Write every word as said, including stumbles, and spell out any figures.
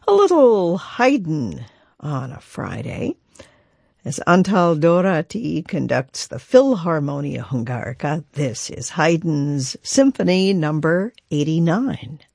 A little Haydn on a Friday, as Antal Dorati conducts the Philharmonia Hungarica. This is Haydn's Symphony number eighty-nine.